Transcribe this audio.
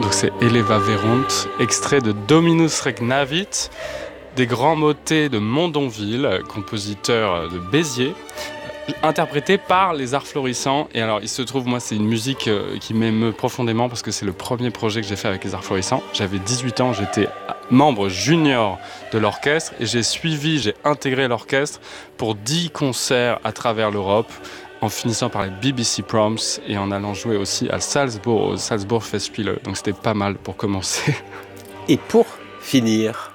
Donc c'est Eleva Verunt, extrait de Dominus Regnavit, des grands motets de Mondonville, compositeur de Béziers, interprété par les Arts Florissants. Et alors il se trouve, moi c'est une musique qui m'émeut profondément parce que c'est le premier projet que j'ai fait avec les Arts Florissants. J'avais 18 ans, j'étais membre junior de l'orchestre et j'ai intégré l'orchestre pour 10 concerts à travers l'Europe, en finissant par les BBC Proms et en allant jouer aussi à Salzbourg, au Salzbourg Festspiele. Donc c'était pas mal pour commencer. Et pour finir,